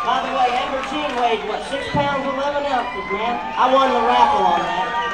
By the way, Amber Jean weighs, what, 6 pounds, 11 ounces, man? I won the raffle on that.